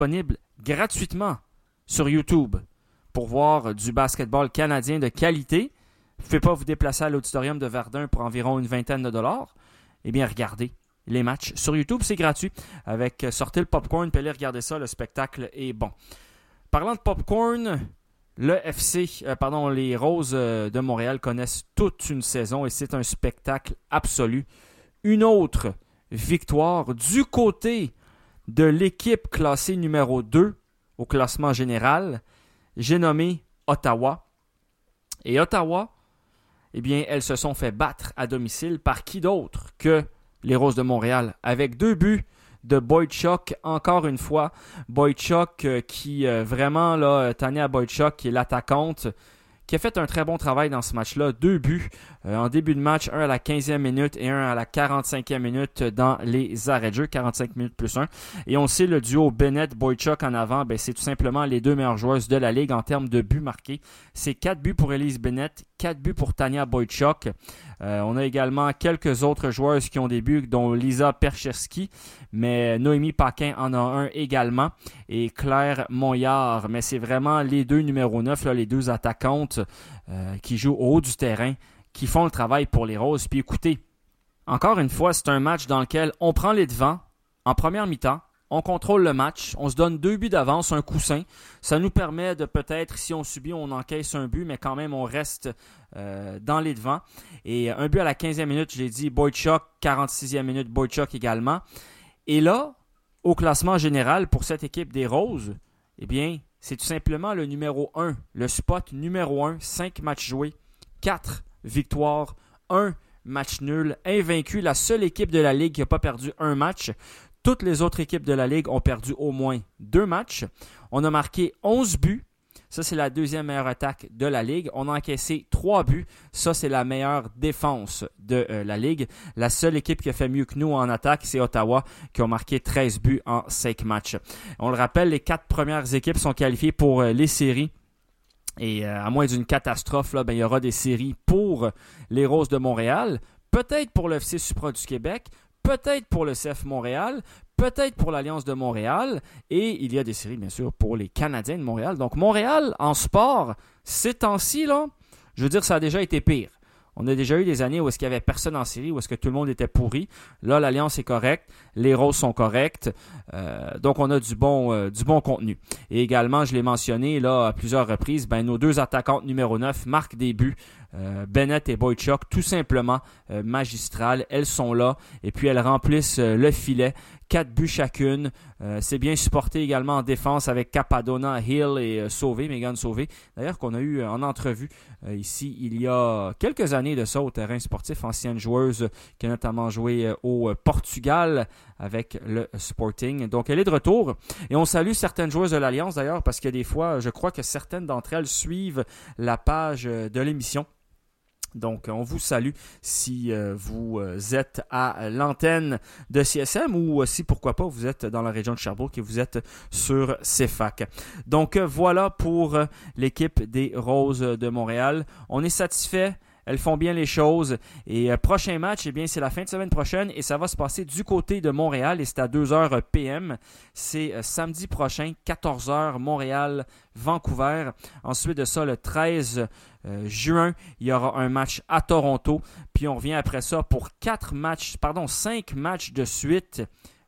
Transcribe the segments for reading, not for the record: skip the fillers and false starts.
disponible gratuitement sur YouTube pour voir du basketball canadien de qualité. Vous ne pouvez pas vous déplacer à l'auditorium de Verdun pour environ une vingtaine de dollars. Eh bien, regardez les matchs sur YouTube, c'est gratuit. Sortez le popcorn, puis allez regarder ça, le spectacle est bon. Parlant de popcorn, les Roses de Montréal connaissent toute une saison et c'est un spectacle absolu. Une autre victoire du côté de l'équipe classée numéro 2 au classement général. J'ai nommé Ottawa. Et Ottawa, eh bien, elles se sont fait battre à domicile par qui d'autre que les Roses de Montréal, avec 2 buts de Boychuk, encore une fois. Boychuk Tania Boychuk, qui est l'attaquante, qui a fait un très bon travail dans ce match-là. 2 buts en début de match, un à la 15e minute et un à la 45e minute dans les arrêts de jeu, 45 minutes plus 1. Et on sait, le duo Bennett-Boychuk en avant, c'est tout simplement les 2 meilleures joueuses de la Ligue en termes de buts marqués. C'est 4 buts pour Elise Bennett, 4 buts pour Tania Boychuk. On a également quelques autres joueuses qui ont des buts, dont Lisa Percherski, mais Noémie Paquin en a un également, et Claire Moyard. Mais c'est vraiment les 2 numéro 9, les 2 attaquantes qui jouent au haut du terrain, qui font le travail pour les Roses. Puis écoutez, encore une fois, c'est un match dans lequel on prend les devants en première mi-temps. On contrôle le match, on se donne 2 buts d'avance, un coussin. Ça nous permet de peut-être, si on subit, on encaisse un but, mais quand même, on reste dans les devants. Et un but à la 15e minute, j'ai dit Boychuk, 46e minute, Boychuk également. Et là, au classement général pour cette équipe des Roses, eh bien, c'est tout simplement le numéro 1, le spot numéro 1, 5 matchs joués, 4 victoires, 1 match nul, invaincu, la seule équipe de la Ligue qui n'a pas perdu un match. Toutes les autres équipes de la Ligue ont perdu au moins 2 matchs. On a marqué 11 buts. Ça, c'est la 2e meilleure attaque de la Ligue. On a encaissé 3 buts. Ça, c'est la meilleure défense de la Ligue. La seule équipe qui a fait mieux que nous en attaque, c'est Ottawa, qui ont marqué 13 buts en 5 matchs. On le rappelle, les 4 premières équipes sont qualifiées pour les séries. Et à moins d'une catastrophe, il y aura des séries pour les Roses de Montréal, peut-être pour le FC Supra du Québec, peut-être pour le CF Montréal, peut-être pour l'Alliance de Montréal, et il y a des séries, bien sûr, pour les Canadiens de Montréal. Donc, Montréal, en sport, ces temps-ci, je veux dire, ça a déjà été pire. On a déjà eu des années où est-ce qu'il n'y avait personne en série, où est-ce que tout le monde était pourri. Là, l'Alliance est correcte, les Roses sont correctes, donc on a du bon contenu. Et également, je l'ai mentionné là à plusieurs reprises, nos 2 attaquantes numéro 9 marquent des buts. Bennett et Boychuk, tout simplement magistrales. Elles sont là et puis elles remplissent le filet. 4 buts chacune. C'est bien supporté également en défense avec Capadona, Hill et Megan Sauvé. D'ailleurs, qu'on a eu en entrevue ici il y a quelques années de ça au terrain sportif. Ancienne joueuse qui a notamment joué au Portugal avec le Sporting. Donc, elle est de retour. Et on salue certaines joueuses de l'Alliance d'ailleurs parce que des fois, je crois que certaines d'entre elles suivent la page de l'émission. Donc, on vous salue si vous êtes à l'antenne de CSM ou si, pourquoi pas, vous êtes dans la région de Sherbrooke et vous êtes sur CFAC. Donc, voilà pour l'équipe des Roses de Montréal. On est satisfait. Elles font bien les choses. Et prochain match, eh bien, c'est la fin de semaine prochaine et ça va se passer du côté de Montréal et c'est à 2h PM. C'est samedi prochain, 14h, Montréal, Vancouver. Ensuite de ça, le 13 juin, il y aura un match à Toronto. Puis on revient après ça pour 5 matchs de suite.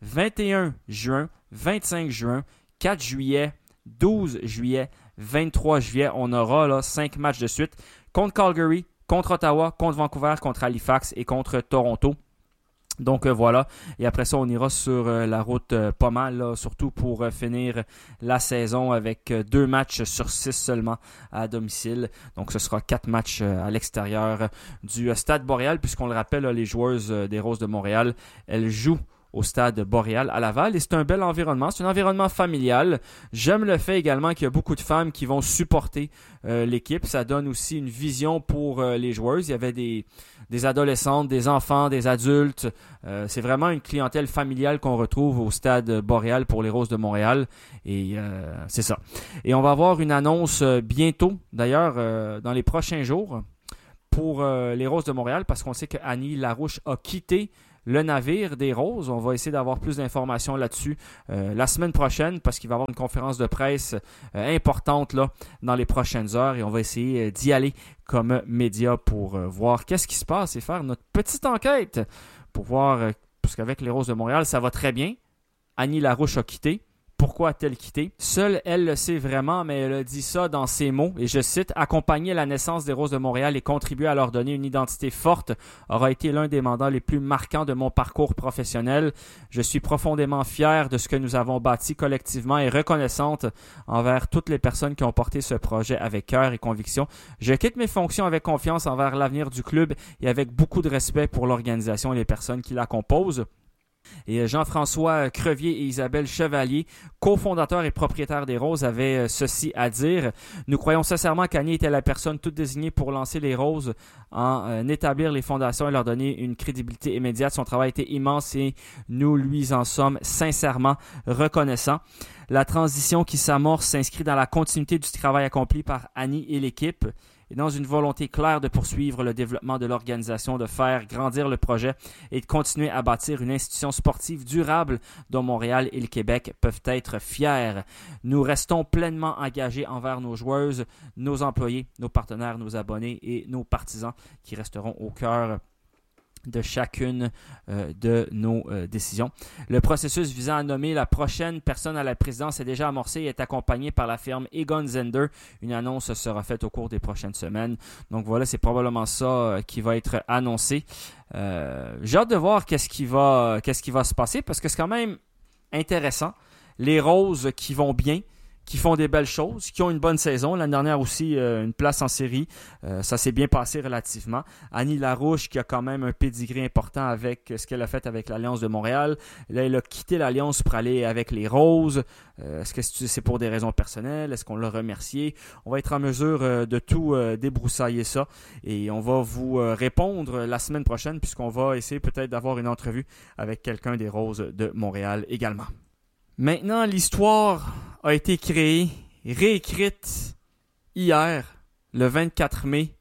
21 juin, 25 juin, 4 juillet, 12 juillet, 23 juillet. On aura 5 matchs de suite contre Calgary, contre Ottawa, contre Vancouver, contre Halifax et contre Toronto. Donc voilà, et après ça, on ira sur la route pas mal, surtout pour finir la saison avec 2 matchs sur 6 seulement à domicile. Donc ce sera 4 matchs à l'extérieur du Stade Boréal, puisqu'on le rappelle, les joueuses des Roses de Montréal, elles jouent au Stade Boréal à Laval et c'est un bel environnement, c'est un environnement familial. J'aime le fait également qu'il y a beaucoup de femmes qui vont supporter l'équipe, ça donne aussi une vision pour les joueuses. Il y avait des adolescentes, des enfants, des adultes, c'est vraiment une clientèle familiale qu'on retrouve au Stade Boréal pour les Roses de Montréal et c'est ça. Et on va avoir une annonce bientôt, d'ailleurs dans les prochains jours, pour les Roses de Montréal, parce qu'on sait que Annie Larouche a quitté le navire des Roses. On va essayer d'avoir plus d'informations là-dessus la semaine prochaine parce qu'il va y avoir une conférence de presse importante là, dans les prochaines heures et on va essayer d'y aller comme média pour voir qu'est-ce qui se passe et faire notre petite enquête pour voir, parce qu'avec les Roses de Montréal, ça va très bien. Annie Larouche a quitté. Pourquoi a-t-elle quitté? Seule elle le sait vraiment, mais elle a dit ça dans ses mots, et je cite, « Accompagner la naissance des Roses de Montréal et contribuer à leur donner une identité forte aura été l'un des mandats les plus marquants de mon parcours professionnel. Je suis profondément fière de ce que nous avons bâti collectivement et reconnaissante envers toutes les personnes qui ont porté ce projet avec cœur et conviction. Je quitte mes fonctions avec confiance envers l'avenir du club et avec beaucoup de respect pour l'organisation et les personnes qui la composent. » Et Jean-François Crevier et Isabelle Chevalier, cofondateurs et propriétaires des Roses, avaient ceci à dire. « Nous croyons sincèrement qu'Annie était la personne toute désignée pour lancer les Roses, établir les fondations et leur donner une crédibilité immédiate. Son travail était immense et nous lui en sommes sincèrement reconnaissants. La transition qui s'amorce s'inscrit dans la continuité du travail accompli par Annie et l'équipe. » Et dans une volonté claire de poursuivre le développement de l'organisation, de faire grandir le projet et de continuer à bâtir une institution sportive durable dont Montréal et le Québec peuvent être fiers. Nous restons pleinement engagés envers nos joueuses, nos employés, nos partenaires, nos abonnés et nos partisans qui resteront au cœur de chacune de nos décisions. Le processus visant à nommer la prochaine personne à la présidence est déjà amorcé et est accompagné par la firme Egon Zehnder. Une annonce sera faite au cours des prochaines semaines. Donc voilà, c'est probablement ça qui va être annoncé. J'ai hâte de voir qu'est-ce qui va se passer parce que c'est quand même intéressant. Les Roses qui vont bien, qui font des belles choses, qui ont une bonne saison. L'année dernière aussi, une place en série. Ça s'est bien passé relativement. Annie Larouche qui a quand même un pédigré important avec ce qu'elle a fait avec l'Alliance de Montréal. Là, elle a quitté l'Alliance pour aller avec les Roses. Est-ce que c'est pour des raisons personnelles? Est-ce qu'on l'a remercié? On va être en mesure de tout débroussailler ça. Et on va vous répondre la semaine prochaine puisqu'on va essayer peut-être d'avoir une entrevue avec quelqu'un des Roses de Montréal également. Maintenant, l'histoire a été créée, réécrite hier, le 24 mai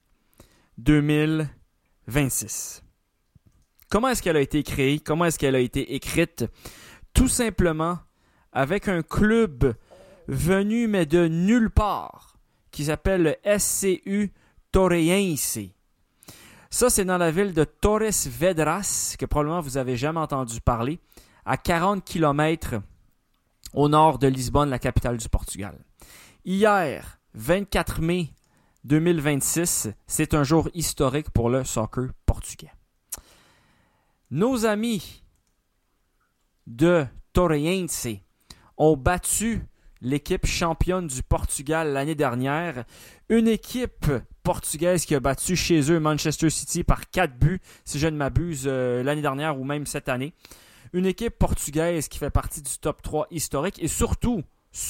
2026. Comment est-ce qu'elle a été créée? Comment est-ce qu'elle a été écrite? Tout simplement avec un club venu mais de nulle part, qui s'appelle le SCU Torreense. Ça, c'est dans la ville de Torres Vedras, que probablement vous n'avez jamais entendu parler, à 40 km au nord de Lisbonne, la capitale du Portugal. Hier, 24 mai 2026, c'est un jour historique pour le soccer portugais. Nos amis de Torreense ont battu l'équipe championne du Portugal l'année dernière, une équipe portugaise qui a battu chez eux Manchester City par 4 buts, si je ne m'abuse, l'année dernière ou même cette année. Une équipe portugaise qui fait partie du top 3 historique et surtout,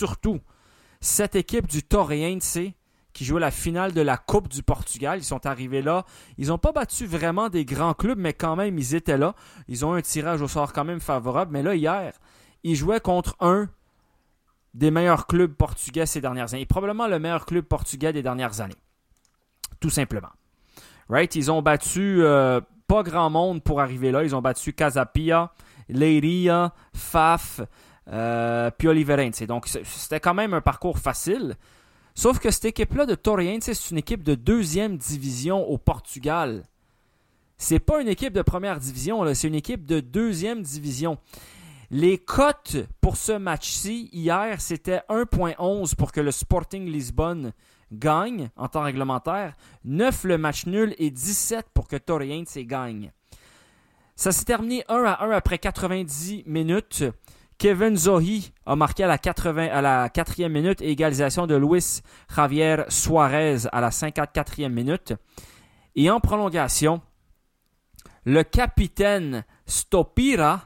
cette équipe du Torreense qui jouait la finale de la Coupe du Portugal. Ils sont arrivés là. Ils n'ont pas battu vraiment des grands clubs, mais quand même, ils étaient là. Ils ont un tirage au sort quand même favorable. Mais là, hier, ils jouaient contre un des meilleurs clubs portugais ces dernières années. Probablement le meilleur club portugais des dernières années. Tout simplement. Right? Ils ont battu pas grand monde pour arriver là. Ils ont battu Casa Pia, Leiria, Faf, puis Oliveirense. Donc, c'était quand même un parcours facile. Sauf que cette équipe-là de Torreense, c'est une équipe de 2e division au Portugal. C'est pas une équipe de première division, là, c'est une équipe de 2e division. Les cotes pour ce match-ci, hier, c'était 1.11 pour que le Sporting Lisbonne gagne en temps réglementaire, 9 le match nul et 17 pour que Torreense gagne. Ça s'est terminé 1-1 après 90 minutes. Kevin Zohi a marqué à la 4e minute et égalisation de Luis Javier Suarez à la 54e minute. Et en prolongation, le capitaine Stopira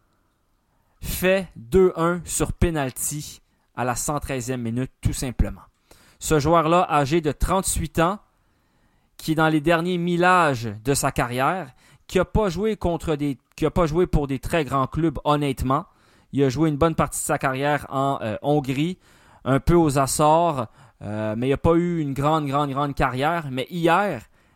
fait 2-1 sur penalty à la 113e minute, tout simplement. Ce joueur-là, âgé de 38 ans, qui est dans les derniers millages de sa carrière, qui n'a pas joué pour des très grands clubs, honnêtement. Il a joué une bonne partie de sa carrière en Hongrie, un peu aux Açores, mais il n'a pas eu une grande carrière. Mais hier,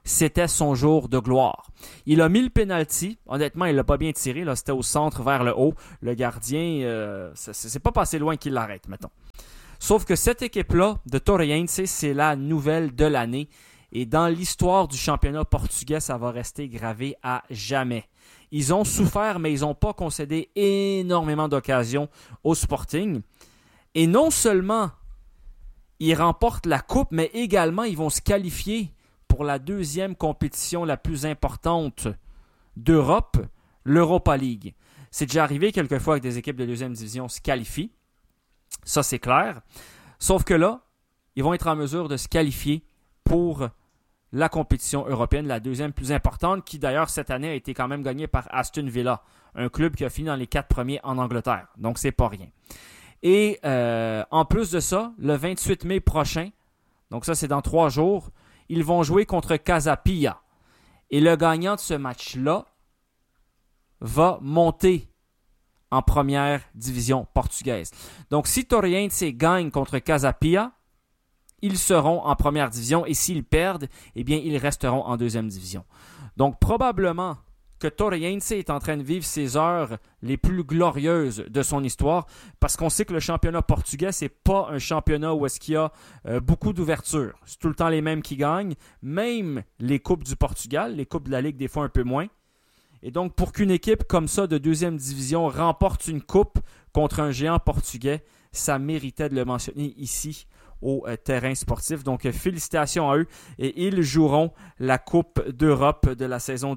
c'était son jour de gloire. Il a mis le penalty. Honnêtement, il l'a pas bien tiré. Là, c'était au centre vers le haut. Le gardien, c'est pas passé loin qu'il l'arrête, mettons. Sauf que cette équipe-là de Torreense, c'est la nouvelle de l'année. Et dans l'histoire du championnat portugais, ça va rester gravé à jamais. Ils ont souffert, mais ils n'ont pas concédé énormément d'occasions au Sporting. Et non seulement ils remportent la coupe, mais également ils vont se qualifier pour la deuxième compétition la plus importante d'Europe, l'Europa League. C'est déjà arrivé quelquefois que des équipes de deuxième division se qualifient. Ça, c'est clair. Sauf que là, ils vont être en mesure de se qualifier pour la compétition européenne, la deuxième plus importante, qui d'ailleurs cette année a été quand même gagnée par Aston Villa, un club qui a fini dans les 4 premiers en Angleterre. Donc, c'est pas rien. Et en plus de ça, le 28 mai prochain, donc ça c'est dans 3 jours, ils vont jouer contre Casa Pia. Et le gagnant de ce match-là va monter en première division portugaise. Donc si Torreense gagne contre Casa Pia, ils seront en première division. Et s'ils perdent, eh bien ils resteront en deuxième division. Donc probablement que Torreense est en train de vivre ses heures les plus glorieuses de son histoire, parce qu'on sait que le championnat portugais, c'est pas un championnat où est-ce qu'il y a beaucoup d'ouverture. C'est tout le temps les mêmes qui gagnent, même les coupes du Portugal, les coupes de la Ligue des fois un peu moins. Et donc pour qu'une équipe comme ça de deuxième division remporte une coupe contre un géant portugais, ça méritait de le mentionner ici au terrain sportif. Donc, félicitations à eux et ils joueront la Coupe d'Europe de la saison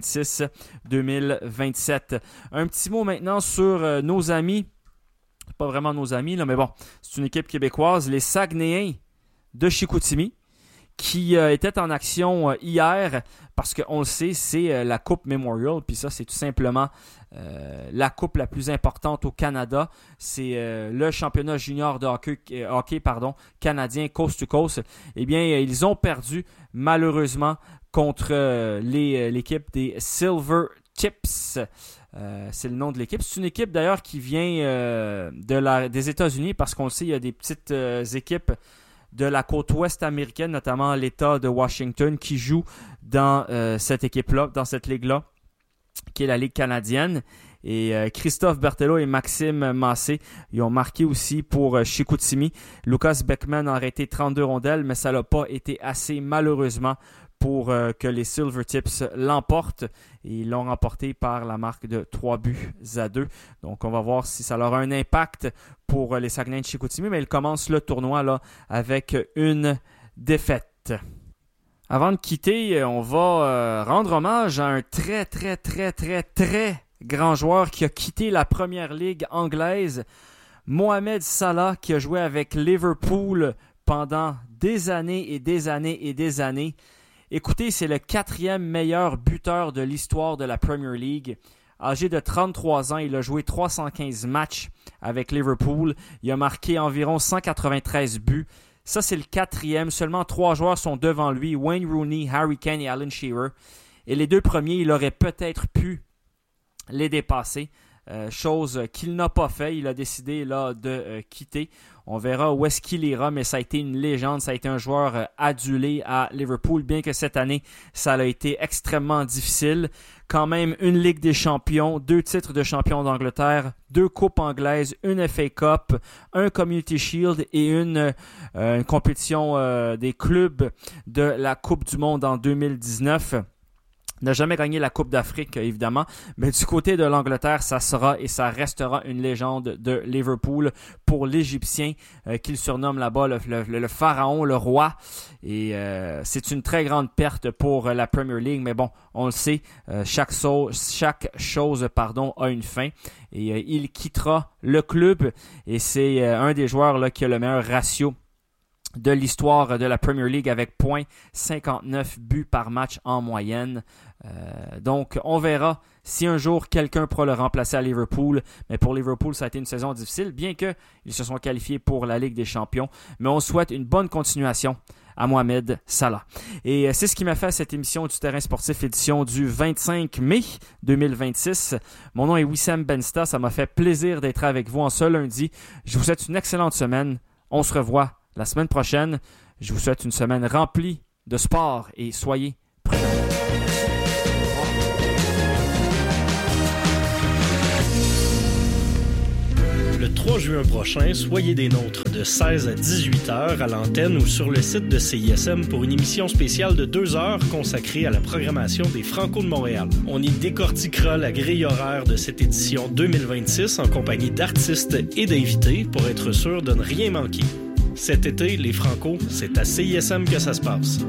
2026-2027. Un petit mot maintenant sur nos amis, pas vraiment nos amis, là, mais bon, c'est une équipe québécoise, les Saguenayens de Chicoutimi, qui était en action hier, parce qu'on le sait, c'est la Coupe Memorial, puis ça, c'est tout simplement la coupe la plus importante au Canada. C'est le championnat junior de hockey canadien coast to coast. Eh bien, ils ont perdu, malheureusement, contre l'équipe des Silver Chips. C'est le nom de l'équipe. C'est une équipe, d'ailleurs, qui vient des États-Unis, parce qu'on le sait, il y a des petites équipes de la côte ouest américaine, notamment l'État de Washington, qui joue dans cette équipe-là, dans cette ligue-là, qui est la Ligue canadienne. Et Christophe Berthelot et Maxime Massé, ils ont marqué aussi pour Chicoutimi. Lucas Beckman a arrêté 32 rondelles, mais ça n'a pas été assez, malheureusement, pour que les Silver Tips l'emportent. Et ils l'ont remporté par la marque de 3-2. Donc, on va voir si ça aura un impact pour les Saguenay de Chicoutimi. Mais ils commencent le tournoi là, avec une défaite. Avant de quitter, on va rendre hommage à un très grand joueur qui a quitté la Première Ligue anglaise, Mohamed Salah, qui a joué avec Liverpool pendant des années et des années et des années. Écoutez, c'est le 4e meilleur buteur de l'histoire de la Premier League. Âgé de 33 ans, il a joué 315 matchs avec Liverpool. Il a marqué environ 193 buts. Ça, c'est le 4e. Seulement 3 joueurs sont devant lui, Wayne Rooney, Harry Kane et Alan Shearer. Et les 2 premiers, il aurait peut-être pu les dépasser. Chose qu'il n'a pas fait. Il a décidé là de quitter. On verra où est-ce qu'il ira, mais ça a été une légende. Ça a été un joueur adulé à Liverpool, bien que cette année, ça a été extrêmement difficile. Quand même, une Ligue des champions, 2 titres de champion d'Angleterre, 2 coupes anglaises, une FA Cup, un Community Shield et une compétition des clubs de la Coupe du Monde en 2019. N'a jamais gagné la Coupe d'Afrique, évidemment, mais du côté de l'Angleterre, ça sera et ça restera une légende de Liverpool pour l'Égyptien qu'il surnomme là-bas le pharaon, le roi. Et c'est une très grande perte pour la Premier League, mais bon, on le sait, chaque chose a une fin. Et il quittera le club et c'est un des joueurs là, qui a le meilleur ratio de l'histoire de la Premier League avec 0.59 buts par match en moyenne. Donc, on verra si un jour quelqu'un pourra le remplacer à Liverpool. Mais pour Liverpool, ça a été une saison difficile, bien qu'ils se sont qualifiés pour la Ligue des Champions. Mais on souhaite une bonne continuation à Mohamed Salah. Et c'est ce qui m'a fait cette émission du Terrain Sportif, édition du 25 mai 2026. Mon nom est Wissam Bensta. Ça m'a fait plaisir d'être avec vous en ce lundi. Je vous souhaite une excellente semaine. On se revoit la semaine prochaine. Je vous souhaite une semaine remplie de sport et soyez Le 3 juin prochain, soyez des nôtres de 16 à 18 heures à l'antenne ou sur le site de CISM pour une émission spéciale de 2 heures consacrée à la programmation des Franco de Montréal. On y décortiquera la grille horaire de cette édition 2026 en compagnie d'artistes et d'invités pour être sûr de ne rien manquer. Cet été, les Franco, c'est à CISM que ça se passe.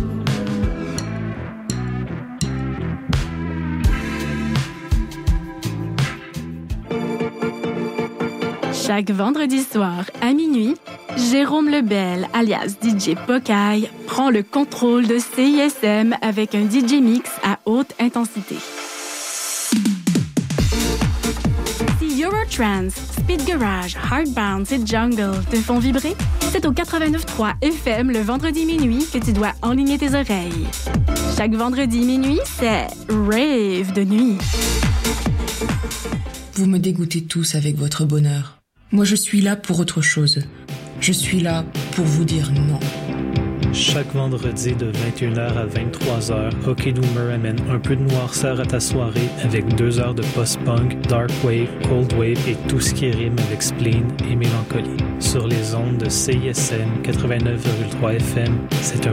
Chaque vendredi soir à minuit, Jérôme Lebel, alias DJ Pocaille, prend le contrôle de CISM avec un DJ mix à haute intensité. Si Eurotrance, Speed Garage, Hardbound et Jungle te font vibrer, c'est au 89.3 FM le vendredi minuit que tu dois enligner tes oreilles. Chaque vendredi minuit, c'est Rave de nuit. Vous me dégoûtez tous avec votre bonheur. Moi, je suis là pour autre chose. Je suis là pour vous dire non. Chaque vendredi de 21h à 23h, Hockey Doomer amène un peu de noirceur à ta soirée avec 2 heures de post-punk, dark wave, cold wave et tout ce qui rime avec spleen et mélancolie. Sur les ondes de CISM 89,3 FM, c'est un